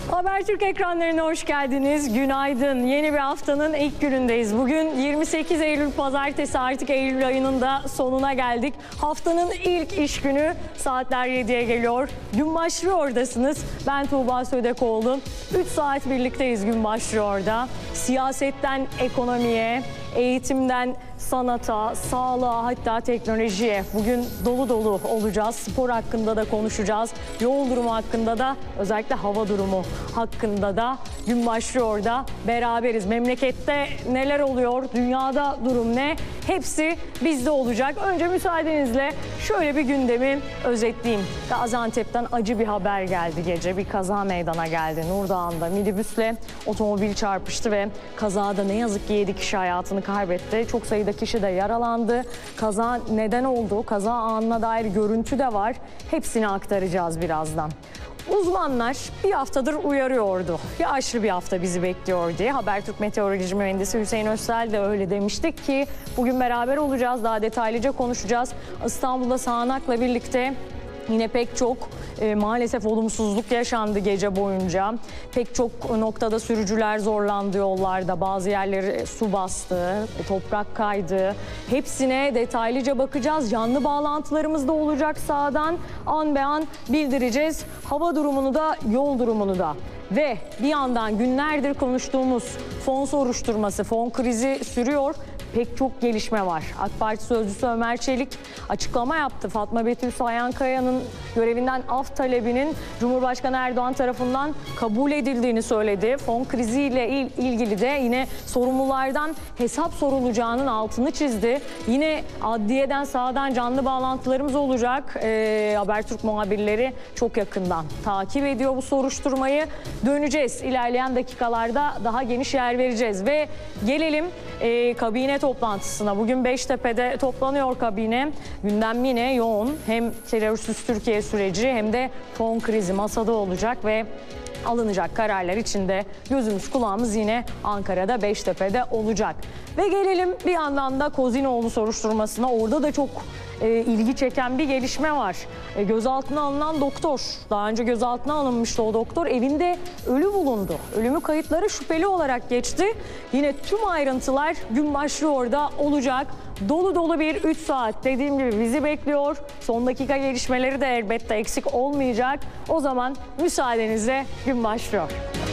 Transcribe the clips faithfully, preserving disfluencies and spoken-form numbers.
Habertürk ekranlarına hoş geldiniz. Günaydın. Yeni bir haftanın ilk günündeyiz. Bugün yirmi sekiz Eylül Pazartesi, artık Eylül ayının da sonuna geldik. Haftanın ilk iş günü, saatler yediye geliyor. Gün başlıyor oradasınız. Ben Tuğba Södekoğlu. üç saat birlikteyiz gün başlıyor da. Siyasetten ekonomiye, eğitimden sanata, sağlığa, hatta teknolojiye bugün dolu dolu olacağız. Spor hakkında da konuşacağız. Yol durumu hakkında da, özellikle hava durumu hakkında da gün başlıyor da beraberiz. Memlekette neler oluyor, dünyada durum ne? Hepsi bizde olacak. Önce müsaadenizle şöyle bir gündemi özetleyeyim. Gaziantep'ten acı bir haber geldi gece. Bir kaza meydana geldi. Nurdağ'ında minibüsle otomobil çarpıştı ve kazada ne yazık ki yedi kişi hayatını kaybetti. Çok sayıda kişi de yaralandı. Kaza neden oldu? Kaza anına dair görüntü de var. Hepsini aktaracağız birazdan. Uzmanlar bir haftadır uyarıyordu. Yağışlı bir hafta bizi bekliyor diye. Habertürk Meteoroloji Mühendisi Hüseyin Özsel de öyle demiştik ki bugün beraber olacağız. Daha detaylıca konuşacağız. İstanbul'da sağanakla birlikte yine pek çok e, maalesef olumsuzluk yaşandı gece boyunca. Pek çok noktada sürücüler zorlandı yollarda. Bazı yerleri su bastı, toprak kaydı. Hepsine detaylıca bakacağız. Canlı bağlantılarımız da olacak sahadan. An be an bildireceğiz. Hava durumunu da, yol durumunu da. Ve bir yandan günlerdir konuştuğumuz fon soruşturması, fon krizi sürüyor. Pek çok gelişme var. AK Parti Sözcüsü Ömer Çelik açıklama yaptı. Fatma Betül Sayankaya'nın görevinden af talebinin Cumhurbaşkanı Erdoğan tarafından kabul edildiğini söyledi. Fon kriziyle ilgili de yine sorumlulardan hesap sorulacağının altını çizdi. Yine adliyeden, sahadan canlı bağlantılarımız olacak. Ee, Habertürk muhabirleri çok yakından takip ediyor bu soruşturmayı. Döneceğiz. İlerleyen dakikalarda daha geniş yer vereceğiz ve gelelim e, kabine toplantısına. Bugün Beştepe'de toplanıyor kabine. Gündem yine yoğun. Hem terörsüz Türkiye süreci hem de fon krizi masada olacak ve alınacak kararlar içinde gözümüz kulağımız yine Ankara'da, Beştepe'de olacak. Ve gelelim bir yandan da Kozinoğlu soruşturmasına. Orada da çok e, ilgi çeken bir gelişme var. E, gözaltına alınan doktor, daha önce gözaltına alınmıştı o doktor, evinde ölü bulundu. Ölümü kayıtları şüpheli olarak geçti. Yine tüm ayrıntılar gün başlıyor da olacak. Dolu dolu bir üç saat dediğim gibi bizi bekliyor. Son dakika gelişmeleri de elbette eksik olmayacak. O zaman müsaadenizle gün başlıyor.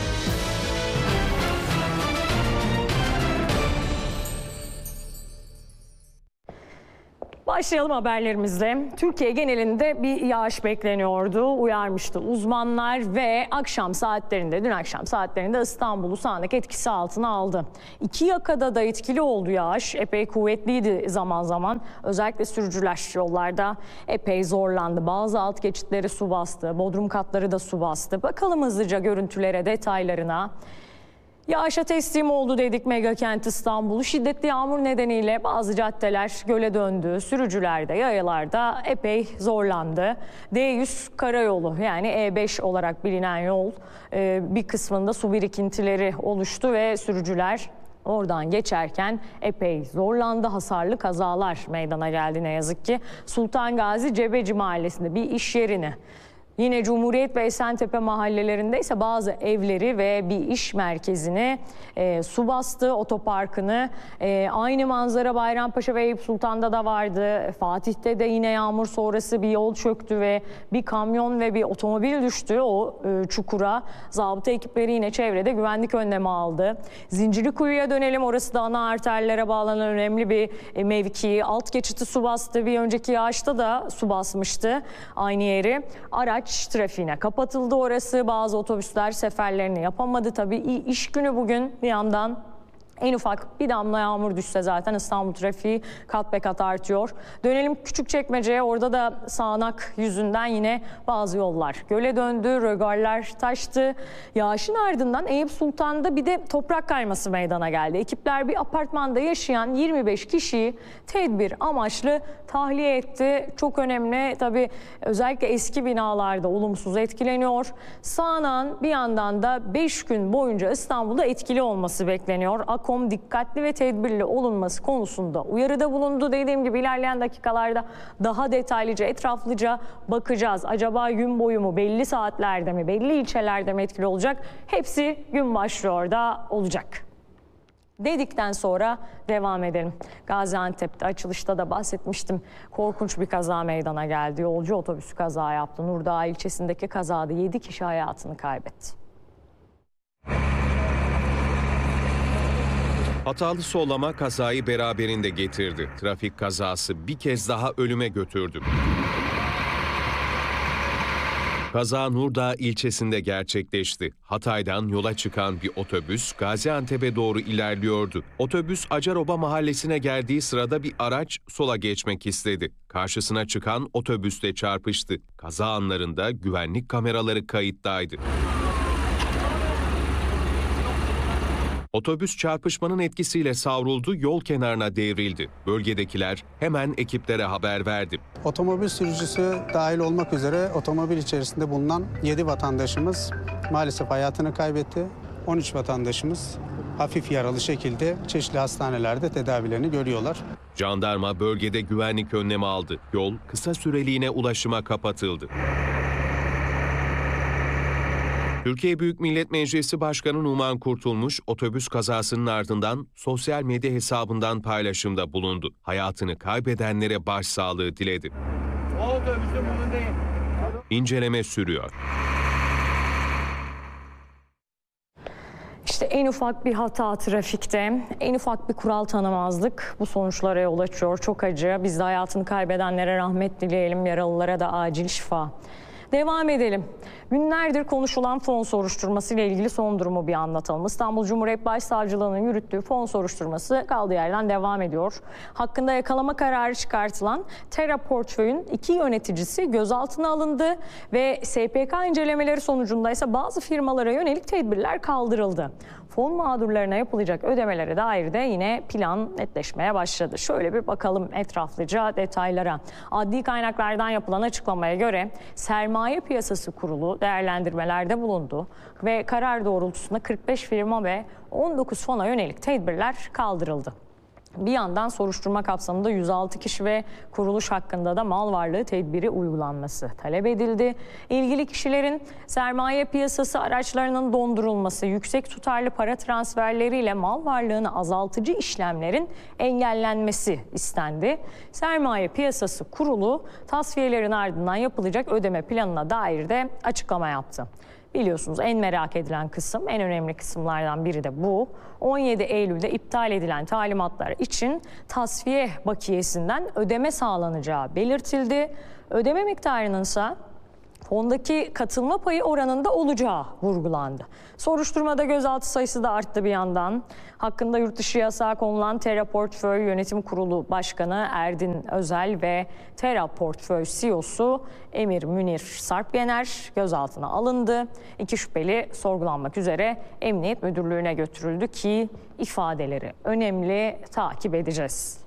Başlayalım haberlerimizle. Türkiye genelinde bir yağış bekleniyordu, uyarmıştı uzmanlar ve akşam saatlerinde, dün akşam saatlerinde İstanbul'u sağanak etkisi altına aldı. İki yakada da etkili oldu yağış, epey kuvvetliydi zaman zaman. Özellikle sürücüler yollarda epey zorlandı. Bazı alt geçitleri su bastı, bodrum katları da su bastı. Bakalım hızlıca görüntülere, detaylarına. Yağışa teslim oldu dedik megakent İstanbul'u. Şiddetli yağmur nedeniyle bazı caddeler göle döndü. Sürücüler de yayalarda epey zorlandı. D yüz karayolu, yani E beş olarak bilinen yol, bir kısmında su birikintileri oluştu ve sürücüler oradan geçerken epey zorlandı. Hasarlı kazalar meydana geldi ne yazık ki. Sultan Gazi Cebeci Mahallesi'nde bir iş yerini, yine Cumhuriyet ve Esentepe mahallelerinde ise bazı evleri ve bir iş merkezini e, su bastı, otoparkını. E, aynı manzara Bayrampaşa ve Eyüp Sultan'da da vardı. Fatih'te de yine yağmur sonrası bir yol çöktü ve bir kamyon ve bir otomobil düştü o e, çukura. Zabıta ekipleri yine çevrede güvenlik önlemi aldı. Zincirlikuyu'ya dönelim. Orası da ana arterlere bağlanan önemli bir e, mevki. Alt geçiti su bastı. Bir önceki yağışta da su basmıştı aynı yeri. Araç trafiğine kapatıldı orası. Bazı otobüsler seferlerini yapamadı. Tabii iş günü bugün bir yandan. En ufak bir damla yağmur düşse zaten İstanbul trafiği kat be kat artıyor. Dönelim Küçükçekmece'ye. Orada da sağanak yüzünden yine bazı yollar göle döndü, rögarlar taştı. Yağışın ardından Eyüp Sultan'da bir de toprak kayması meydana geldi. Ekipler bir apartmanda yaşayan yirmi beş kişiyi tedbir amaçlı tahliye etti. Çok önemli. Tabii özellikle eski binalarda olumsuz etkileniyor. Sağanağın bir yandan da beş gün boyunca İstanbul'da etkili olması bekleniyor. Ak AFADKOM dikkatli ve tedbirli olunması konusunda uyarıda bulundu. Dediğim gibi ilerleyen dakikalarda daha detaylıca, etraflıca bakacağız. Acaba gün boyu mu, belli saatlerde mi, belli ilçelerde mi etkili olacak? Hepsi gün başlıyor da olacak dedikten sonra devam edelim. Gaziantep'te açılışta da bahsetmiştim. Korkunç bir kaza meydana geldi. Yolcu otobüsü kaza yaptı. Nurdağ ilçesindeki kazada yedi kişi hayatını kaybetti. Hatalı sollama kazayı beraberinde getirdi. Trafik kazası bir kez daha ölüme götürdü. Kaza Nurdağ ilçesinde gerçekleşti. Hatay'dan yola çıkan bir otobüs Gaziantep'e doğru ilerliyordu. Otobüs Acaroba mahallesine geldiği sırada bir araç sola geçmek istedi. Karşısına çıkan otobüsle çarpıştı. Kaza anlarında güvenlik kameraları kayıttaydı. Otobüs çarpışmanın etkisiyle savruldu, yol kenarına devrildi. Bölgedekiler hemen ekiplere haber verdi. Otomobil sürücüsü dahil olmak üzere otomobil içerisinde bulunan yedi vatandaşımız maalesef hayatını kaybetti. on üç vatandaşımız hafif yaralı şekilde çeşitli hastanelerde tedavilerini görüyorlar. Jandarma bölgede güvenlik önlemi aldı. Yol kısa süreliğine ulaşıma kapatıldı. Türkiye Büyük Millet Meclisi Başkanı Numan Kurtulmuş, otobüs kazasının ardından sosyal medya hesabından paylaşımda bulundu. Hayatını kaybedenlere başsağlığı diledi. O otobüsün bunun değil. İnceleme sürüyor. İşte en ufak bir hata trafikte, en ufak bir kural tanımazlık bu sonuçlara yol açıyor. Çok acı. Biz de hayatını kaybedenlere rahmet dileyelim, yaralılara da acil şifa. Devam edelim. Günlerdir konuşulan fon soruşturması ile ilgili son durumu bir anlatalım. İstanbul Cumhuriyet Başsavcılığı'nın yürüttüğü fon soruşturması kaldığı yerden devam ediyor. Hakkında yakalama kararı çıkartılan Terra Portföy'ün iki yöneticisi gözaltına alındı ve S P K incelemeleri sonucunda ise bazı firmalara yönelik tedbirler kaldırıldı. Fon mağdurlarına yapılacak ödemelere dair de yine plan netleşmeye başladı. Şöyle bir bakalım etraflıca detaylara. Adli kaynaklardan yapılan açıklamaya göre Sermaye Piyasası Kurulu değerlendirmelerde bulundu ve karar doğrultusunda kırk beş firma ve on dokuz fona yönelik tedbirler kaldırıldı. Bir yandan soruşturma kapsamında yüz altı kişi ve kuruluş hakkında da mal varlığı tedbiri uygulanması talep edildi. İlgili kişilerin sermaye piyasası araçlarının dondurulması, yüksek tutarlı para transferleriyle mal varlığını azaltıcı işlemlerin engellenmesi istendi. Sermaye Piyasası Kurulu tasfiyelerin ardından yapılacak ödeme planına dair de açıklama yaptı. Biliyorsunuz en merak edilen kısım, en önemli kısımlardan biri de bu. on yedi Eylül'de iptal edilen talimatlar için tasfiye bakiyesinden ödeme sağlanacağı belirtildi. Ödeme miktarının ise fondaki katılma payı oranında olacağı vurgulandı. Soruşturmada gözaltı sayısı da arttı bir yandan. Hakkında yurt dışı yasağı konulan Terra Portföy Yönetim Kurulu Başkanı Erdin Özel ve Terra Portföy C E O'su Emir Münir Sarpyener gözaltına alındı. İki şüpheli sorgulanmak üzere Emniyet Müdürlüğü'ne götürüldü ki ifadeleri önemli, takip edeceğiz.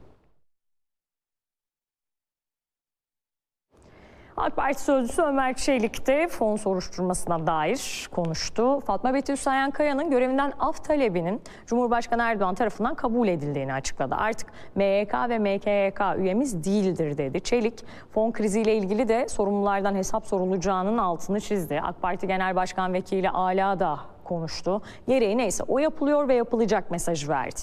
AK Parti sözcüsü Ömer Çelik de fon soruşturmasına dair konuştu. Fatma Betül Sayankaya'nın görevinden af talebinin Cumhurbaşkanı Erdoğan tarafından kabul edildiğini açıkladı. Artık M Y K ve M K Y K üyemiz değildir dedi. Çelik, fon kriziyle ilgili de sorumlulardan hesap sorulacağının altını çizdi. AK Parti Genel Başkan Vekili Ala da konuştu. Gereği neyse o yapılıyor ve yapılacak mesajı verdi.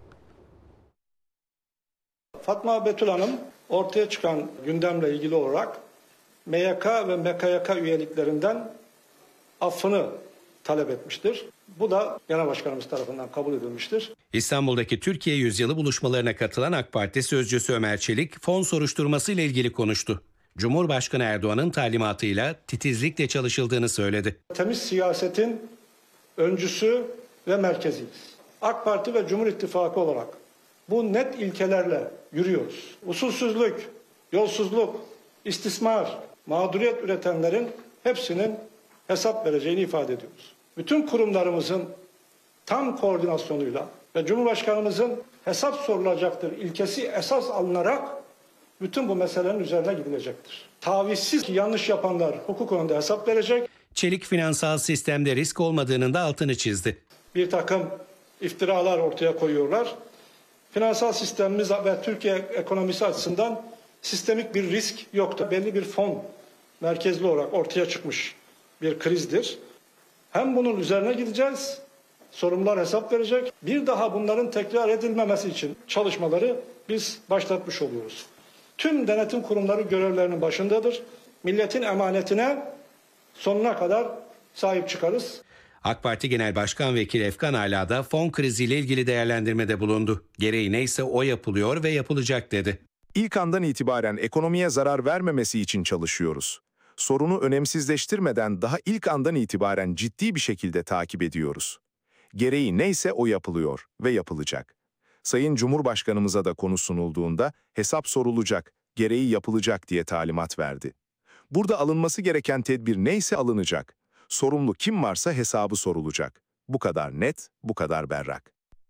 Fatma Betül Hanım ortaya çıkan gündemle ilgili olarak M Y K ve M K Y K üyeliklerinden affını talep etmiştir. Bu da Genel Başkanımız tarafından kabul edilmiştir. İstanbul'daki Türkiye Yüzyılı buluşmalarına katılan AK Parti sözcüsü Ömer Çelik fon soruşturması ile ilgili konuştu. Cumhurbaşkanı Erdoğan'ın talimatıyla titizlikle çalışıldığını söyledi. Temiz siyasetin öncüsü ve merkeziyiz. AK Parti ve Cumhur İttifakı olarak bu net ilkelerle yürüyoruz. Usulsüzlük, yolsuzluk, istismar, mağduriyet üretenlerin hepsinin hesap vereceğini ifade ediyoruz. Bütün kurumlarımızın tam koordinasyonuyla ve Cumhurbaşkanımızın hesap sorulacaktır ilkesi esas alınarak bütün bu meselelerin üzerine gidilecektir. Tavizsiz ki yanlış yapanlar hukuk önünde hesap verecek. Çelik finansal sistemde risk olmadığının da altını çizdi. Bir takım iftiralar ortaya koyuyorlar. Finansal sistemimiz ve Türkiye ekonomisi açısından sistemik bir risk yoktu. Belli bir fon merkezli olarak ortaya çıkmış bir krizdir. Hem bunun üzerine gideceğiz, sorumlular hesap verecek. Bir daha bunların tekrar edilmemesi için çalışmaları biz başlatmış oluyoruz. Tüm denetim kurumları görevlerinin başındadır. Milletin emanetine sonuna kadar sahip çıkarız. AK Parti Genel Başkan Vekili Efkan Ala da fon kriziyle ilgili değerlendirmede bulundu. Gereği neyse o yapılıyor ve yapılacak dedi. İlk andan itibaren ekonomiye zarar vermemesi için çalışıyoruz. Sorunu önemsizleştirmeden daha ilk andan itibaren ciddi bir şekilde takip ediyoruz. Gereği neyse o yapılıyor ve yapılacak. Sayın Cumhurbaşkanımıza da konu sunulduğunda hesap sorulacak, gereği yapılacak diye talimat verdi. Burada alınması gereken tedbir neyse alınacak. Sorumlu kim varsa hesabı sorulacak. Bu kadar net, bu kadar berrak.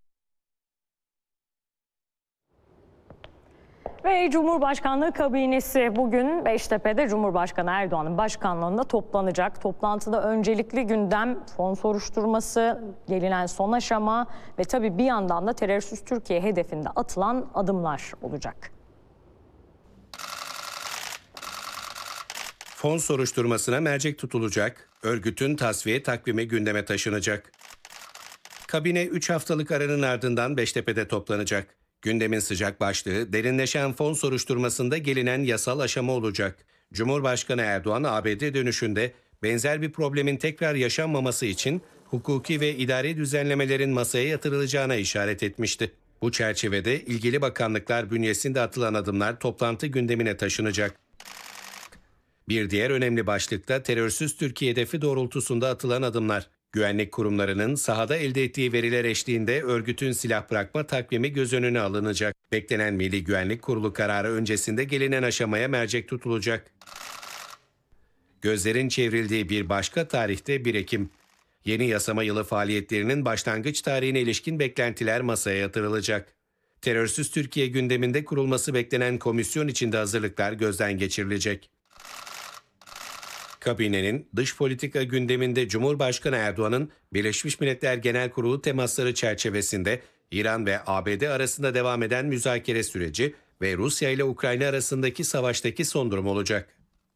Ve Cumhurbaşkanlığı kabinesi bugün Beştepe'de Cumhurbaşkanı Erdoğan'ın başkanlığında toplanacak. Toplantıda öncelikli gündem fon soruşturması, gelinen son aşama ve tabii bir yandan da terörsüz Türkiye hedefinde atılan adımlar olacak. Fon soruşturmasına mercek tutulacak, örgütün tasfiye takvimi gündeme taşınacak. Kabine üç haftalık aranın ardından Beştepe'de toplanacak. Gündemin sıcak başlığı derinleşen fon soruşturmasında gelinen yasal aşama olacak. Cumhurbaşkanı Erdoğan A B D dönüşünde benzer bir problemin tekrar yaşanmaması için hukuki ve idari düzenlemelerin masaya yatırılacağına işaret etmişti. Bu çerçevede ilgili bakanlıklar bünyesinde atılan adımlar toplantı gündemine taşınacak. Bir diğer önemli başlık da terörsüz Türkiye hedefi doğrultusunda atılan adımlar. Güvenlik kurumlarının sahada elde ettiği veriler eşliğinde örgütün silah bırakma takvimi göz önüne alınacak. Beklenen Milli Güvenlik Kurulu kararı öncesinde gelinen aşamaya mercek tutulacak. Gözlerin çevrildiği bir başka tarihte bir Ekim. Yeni yasama yılı faaliyetlerinin başlangıç tarihine ilişkin beklentiler masaya yatırılacak. Terörsüz Türkiye gündeminde kurulması beklenen komisyon içinde hazırlıklar gözden geçirilecek. Kabinenin dış politika gündeminde Cumhurbaşkanı Erdoğan'ın Birleşmiş Milletler Genel Kurulu temasları çerçevesinde İran ve A B D arasında devam eden müzakere süreci ve Rusya ile Ukrayna arasındaki savaştaki son durum olacak.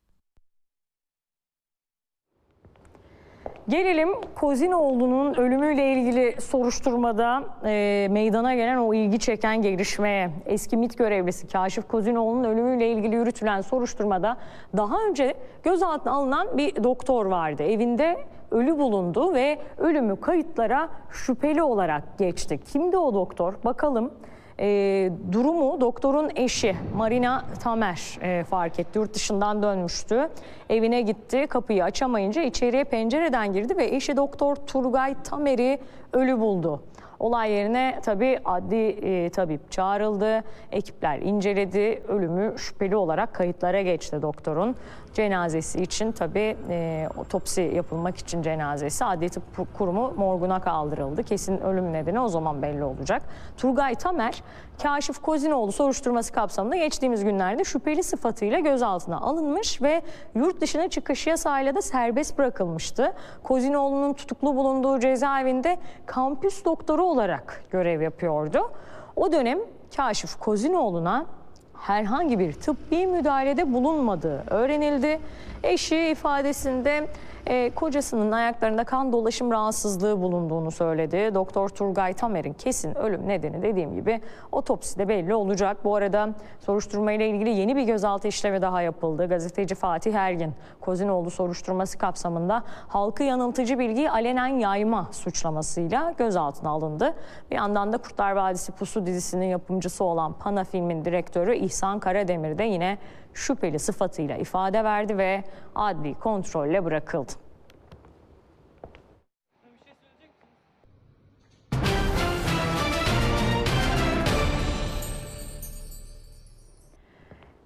Gelelim Kozinoğlu'nun ölümüyle ilgili soruşturmada e, meydana gelen o ilgi çeken gelişmeye. Eski MİT görevlisi Kaşif Kozinoğlu'nun ölümüyle ilgili yürütülen soruşturmada daha önce gözaltına alınan bir doktor vardı. Evinde ölü bulundu ve ölümü kayıtlara şüpheli olarak geçti. Kimdi o doktor? Bakalım. E, durumu doktorun eşi Marina Tamer e, fark etti. Yurt dışından dönmüştü. Evine gitti. Kapıyı açamayınca içeriye pencereden girdi ve eşi Doktor Turgay Tamer'i ölü buldu. Olay yerine tabii adli e, tabip çağrıldı. Ekipler inceledi. Ölümü şüpheli olarak kayıtlara geçti doktorun. Cenazesi için tabii e, otopsi yapılmak için cenazesi Adli Tıp Kurumu morguna kaldırıldı. Kesin ölüm nedeni o zaman belli olacak. Turgay Tamer, Kaşif Kozinoğlu soruşturması kapsamında geçtiğimiz günlerde şüpheli sıfatıyla gözaltına alınmış ve yurt dışına çıkış yasağıyla da serbest bırakılmıştı. Kozinoğlu'nun tutuklu bulunduğu cezaevinde kampüs doktoru olarak görev yapıyordu. O dönem Kaşif Kozinoğlu'na herhangi bir tıbbi müdahalede bulunmadığı öğrenildi. Eşi ifadesinde e, kocasının ayaklarında kan dolaşım rahatsızlığı bulunduğunu söyledi. Doktor Turgay Tamer'in kesin ölüm nedeni dediğim gibi otopside belli olacak. Bu arada soruşturma ile ilgili yeni bir gözaltı işlemi daha yapıldı. Gazeteci Fatih Ergin, Kozinoğlu soruşturması kapsamında halkı yanıltıcı bilgiyi alenen yayma suçlamasıyla gözaltına alındı. Bir yandan da Kurtlar Vadisi Pusu dizisinin yapımcısı olan Pana Film'in direktörü İhsan Karademir de yine şüpheli sıfatıyla ifade verdi ve adli kontrolle bırakıldı.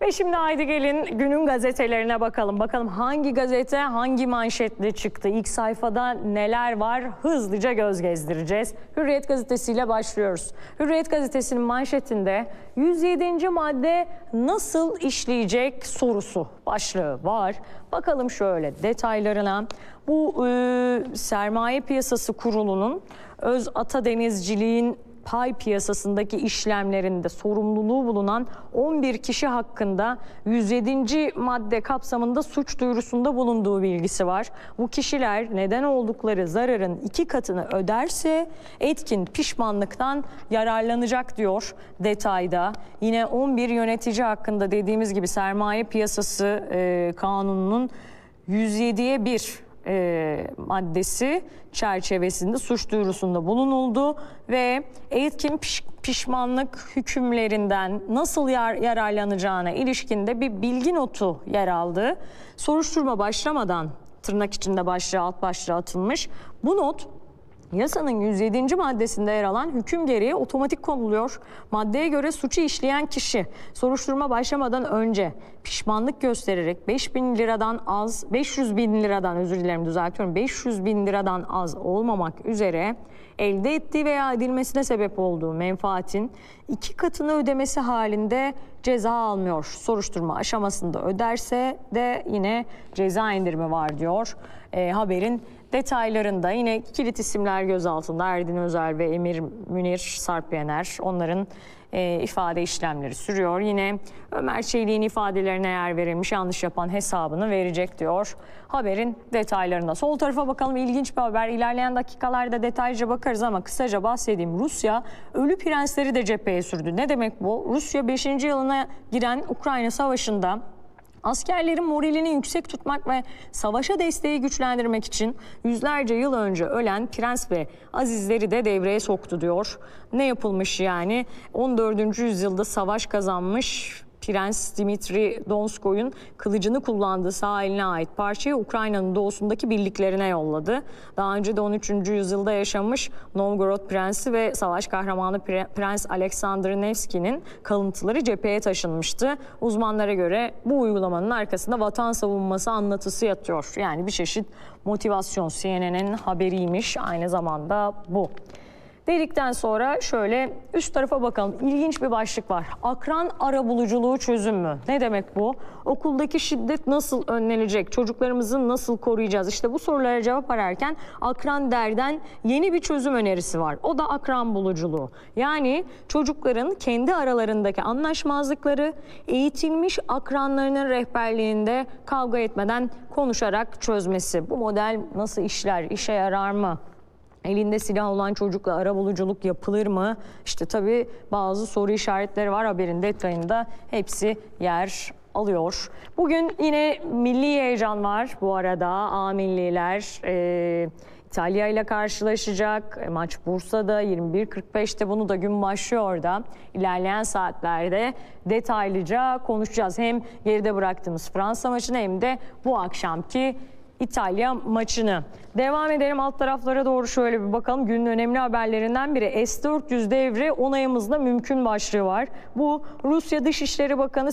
Ve şimdi haydi gelin günün gazetelerine bakalım. Bakalım hangi gazete hangi manşetle çıktı? İlk sayfada neler var? Hızlıca göz gezdireceğiz. Hürriyet gazetesiyle başlıyoruz. Hürriyet gazetesinin manşetinde yüz yedinci madde nasıl işleyecek sorusu başlığı var. Bakalım şöyle detaylarına. Bu e, Sermaye Piyasası Kurulu'nun öz ata denizciliğin pay piyasasındaki işlemlerinde sorumluluğu bulunan on bir kişi hakkında yüz yedinci madde kapsamında suç duyurusunda bulunduğu bilgisi var. Bu kişiler neden oldukları zararın iki katını öderse etkin pişmanlıktan yararlanacak diyor detayda. Yine on bir yönetici hakkında dediğimiz gibi Sermaye Piyasası e, Kanunu'nun yüz yediye bir E, maddesi çerçevesinde suç duyurusunda bulunuldu ve etkin piş, pişmanlık hükümlerinden nasıl yar, yararlanacağına ilişkinde bir bilgi notu yer aldı. Soruşturma başlamadan tırnak içinde başlığı alt başlığı atılmış. Bu not yasanın yüz yedinci maddesinde yer alan hüküm gereği otomatik konuluyor. Maddeye göre suçu işleyen kişi soruşturma başlamadan önce pişmanlık göstererek beş bin liradan az, beş yüz bin liradan özür dilerim düzeltiyorum, beş yüz bin liradan az olmamak üzere elde ettiği veya edilmesine sebep olduğu menfaatin iki katını ödemesi halinde ceza almıyor. Soruşturma aşamasında öderse de yine ceza indirimi var diyor. E, haberin detaylarında yine kilit isimler gözaltında Erdin Özel ve Emir Münir Sarp Yener. Onların e, ifade işlemleri sürüyor. Yine Ömer Çelik'in ifadelerine yer verilmiş, yanlış yapan hesabını verecek diyor. Haberin detaylarında. Sol tarafa bakalım, ilginç bir haber. İlerleyen dakikalarda detaylıca bakarız ama kısaca bahsedeyim. Rusya ölü prensleri de cepheye sürdü. Ne demek bu? Rusya beşinci yılına giren Ukrayna Savaşı'nda askerlerin moralini yüksek tutmak ve savaşa desteği güçlendirmek için yüzlerce yıl önce ölen prens ve azizleri de devreye soktu diyor. Ne yapılmış yani? on dördüncü yüzyılda savaş kazanmış Prens Dimitri Donskoy'un kılıcını kullandığı sağ eline ait parçayı Ukrayna'nın doğusundaki birliklerine yolladı. Daha önce de on üçüncü yüzyılda yaşamış Novgorod Prensi ve savaş kahramanı Prens Alexander Nevski'nin kalıntıları cepheye taşınmıştı. Uzmanlara göre bu uygulamanın arkasında vatan savunması anlatısı yatıyor. Yani bir çeşit motivasyon, C N N'nin haberiymiş aynı zamanda bu. Dedikten sonra şöyle üst tarafa bakalım. İlginç bir başlık var. Akran arabuluculuğu çözüm mü? Ne demek bu? Okuldaki şiddet nasıl önlenecek? Çocuklarımızı nasıl koruyacağız? İşte bu sorulara cevap ararken Akran Der'den yeni bir çözüm önerisi var. O da akran buluculuğu. Yani çocukların kendi aralarındaki anlaşmazlıkları eğitilmiş akranlarının rehberliğinde kavga etmeden konuşarak çözmesi. Bu model nasıl işler? İşe yarar mı? Elinde silah olan çocukla arabuluculuk yapılır mı? İşte tabii bazı soru işaretleri var haberin detayında. Hepsi yer alıyor. Bugün yine milli heyecan var bu arada. A milliler e, İtalya ile karşılaşacak. E, maç Bursa'da yirmi bir kırk beşte, bunu da gün başlıyor da. İlerleyen saatlerde detaylıca konuşacağız. Hem geride bıraktığımız Fransa maçını hem de bu akşamki İtalya maçını. Devam edelim alt taraflara doğru şöyle bir bakalım. Günün önemli haberlerinden biri S dört yüz devri onayımızda mümkün başlığı var. Bu Rusya Dışişleri Bakanı